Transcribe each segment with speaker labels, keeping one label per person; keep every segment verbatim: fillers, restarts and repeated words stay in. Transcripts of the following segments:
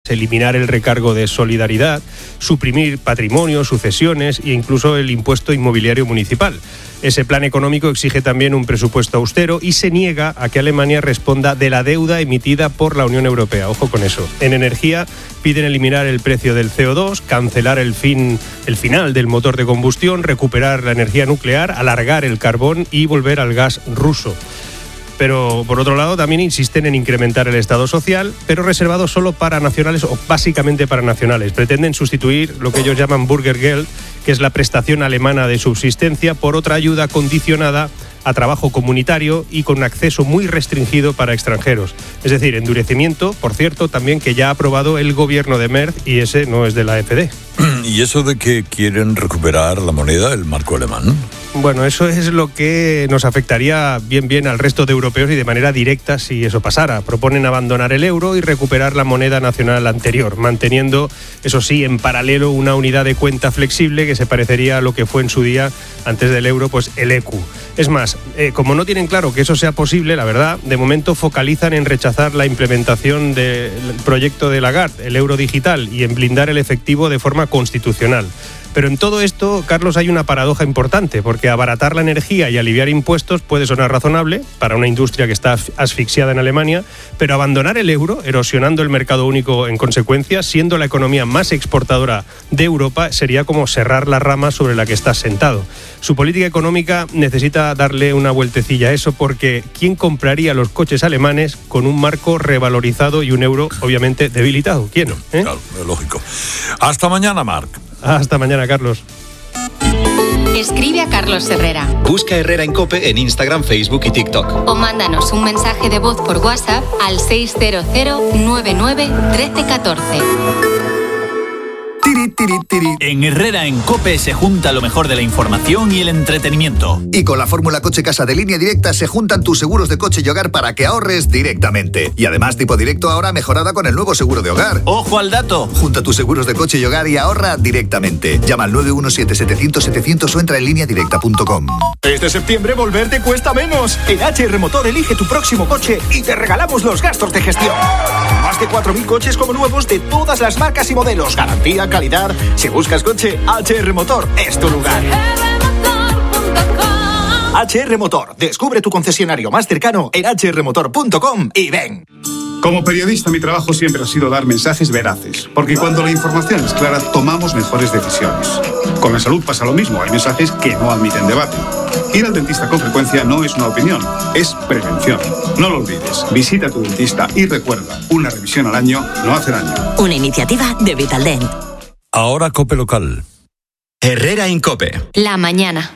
Speaker 1: eliminar el recargo de solidaridad, suprimir patrimonio, sucesiones e incluso el impuesto inmobiliario municipal. Ese plan económico exige también un presupuesto austero y se niega a que Alemania responda de la deuda emitida por la Unión Europea. Ojo con eso. En energía piden eliminar el precio del C O dos, cancelar el fin, el final del motor de combustión, recuperar la energía nuclear, alargar el carbón y volver al gas ruso. Pero, por otro lado, también insisten en incrementar el Estado social, pero reservado solo para nacionales o básicamente para nacionales. Pretenden sustituir lo que ellos llaman Bürgergeld, que es la prestación alemana de subsistencia, por otra ayuda condicionada a trabajo comunitario y con acceso muy restringido para extranjeros. Es decir, endurecimiento, por cierto, también que ya ha aprobado el gobierno de Merz y ese no es de la A F D.
Speaker 2: ¿Y eso de que quieren recuperar la moneda, el marco alemán?
Speaker 1: Bueno, eso es lo que nos afectaría bien bien al resto de europeos y de manera directa si eso pasara. Proponen abandonar el euro y recuperar la moneda nacional anterior, manteniendo, eso sí, en paralelo una unidad de cuenta flexible que se parecería a lo que fue en su día, antes del euro, pues el E Q. Es más, eh, como no tienen claro que eso sea posible, la verdad, de momento focalizan en rechazar la implementación del proyecto de Lagarde, el euro digital, y en blindar el efectivo de forma constitucional. Pero en todo esto, Carlos, hay una paradoja importante, porque abaratar la energía y aliviar impuestos puede sonar razonable para una industria que está asfixiada en Alemania, pero abandonar el euro, erosionando el mercado único en consecuencia, siendo la economía más exportadora de Europa, sería como cerrar la rama sobre la que estás sentado. Su política económica necesita darle una vueltecilla a eso, porque ¿quién compraría los coches alemanes con un marco revalorizado y un euro, obviamente, debilitado? ¿Quién no? ¿Eh?
Speaker 2: Claro, lógico. Hasta mañana, Marc.
Speaker 1: Hasta mañana, Carlos.
Speaker 3: Escribe a Carlos Herrera.
Speaker 4: Busca Herrera en COPE en Instagram, Facebook y TikTok.
Speaker 3: O mándanos un mensaje de voz por WhatsApp al seis cero cero nueve nueve uno tres uno cuatro.
Speaker 5: Tiri, tiri, tiri. En Herrera en COPE se junta lo mejor de la información y el entretenimiento.
Speaker 6: Y con la fórmula Coche Casa de Línea Directa se juntan tus seguros de coche y hogar para que ahorres directamente. Y además tipo directo ahora mejorada con el nuevo seguro de hogar.
Speaker 5: ¡Ojo al dato!
Speaker 6: Junta tus seguros de coche y hogar y ahorra directamente. Llama al nueve uno siete siete cero cero siete cero cero o entra en línea directa punto com.
Speaker 7: Este septiembre volver te cuesta menos. En H R Motor elige tu próximo coche y te regalamos los gastos de gestión. Más de cuatro mil coches como nuevos de todas las marcas y modelos. Garantía, calidad. Si buscas coche, H R Motor es tu lugar. H R Motor. Descubre tu concesionario más cercano en h r motor punto com y ven.
Speaker 8: Como periodista, mi trabajo siempre ha sido dar mensajes veraces, porque cuando la información es clara, tomamos mejores decisiones. Con la salud pasa lo mismo, hay mensajes que no admiten debate. Ir al dentista con frecuencia no es una opinión, es prevención. No lo olvides, visita a tu dentista y recuerda, una revisión al año no hace daño.
Speaker 9: Una iniciativa de Vitaldent.
Speaker 2: Ahora COPE local.
Speaker 4: Herrera en COPE.
Speaker 3: La mañana.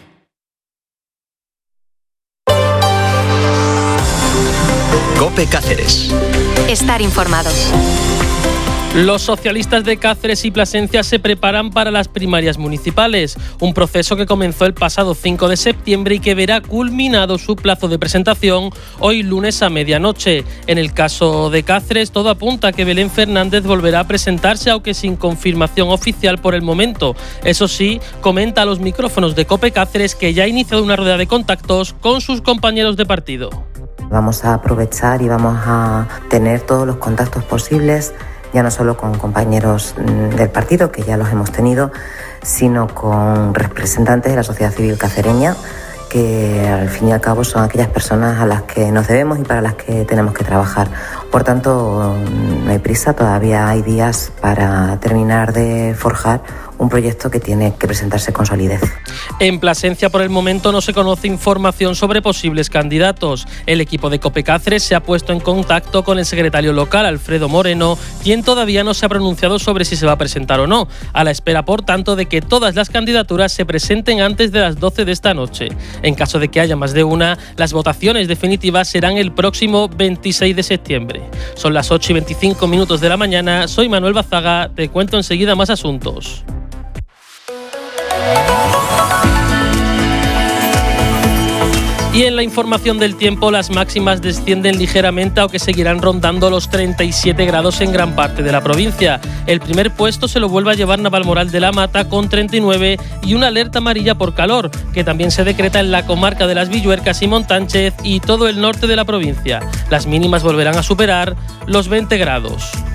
Speaker 4: COPE Cáceres.
Speaker 3: Estar informados.
Speaker 10: Los socialistas de Cáceres y Plasencia se preparan para las primarias municipales, un proceso que comenzó el pasado cinco de septiembre y que verá culminado su plazo de presentación hoy lunes a medianoche. En el caso de Cáceres, todo apunta a que Belén Fernández volverá a presentarse, aunque sin confirmación oficial por el momento. Eso sí, comenta a los micrófonos de COPE Cáceres que ya ha iniciado una rueda de contactos con sus compañeros de partido.
Speaker 11: Vamos a aprovechar y vamos a tener todos los contactos posibles, ya no solo con compañeros del partido, que ya los hemos tenido, sino con representantes de la sociedad civil cacereña, que al fin y al cabo son aquellas personas a las que nos debemos y para las que tenemos que trabajar. Por tanto, no hay prisa, todavía hay días para terminar de forjar un proyecto que tiene que presentarse con solidez.
Speaker 10: En Plasencia, por el momento, no se conoce información sobre posibles candidatos. El equipo de COPE Cáceres se ha puesto en contacto con el secretario local, Alfredo Moreno, quien todavía no se ha pronunciado sobre si se va a presentar o no, a la espera, por tanto, de que todas las candidaturas se presenten antes de las doce de esta noche. En caso de que haya más de una, las votaciones definitivas serán el próximo veintiséis de septiembre. Son las ocho y veinticinco minutos de la mañana, soy Manuel Bazaga, te cuento enseguida más asuntos. Y en la información del tiempo, las máximas descienden ligeramente, aunque seguirán rondando los treinta y siete grados en gran parte de la provincia. El primer puesto se lo vuelve a llevar Navalmoral de la Mata con treinta y nueve y una alerta amarilla por calor, que también se decreta en la comarca de las Villuercas y Montánchez y todo el norte de la provincia. Las mínimas volverán a superar los veinte grados.